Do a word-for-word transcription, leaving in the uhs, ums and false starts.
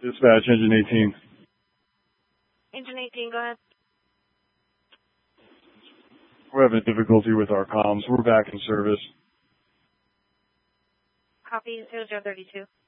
Dispatch, engine eighteen. Engine eighteen, go ahead. We're having difficulty with our comms. We're back in service. Copy, zero zero thirty-two.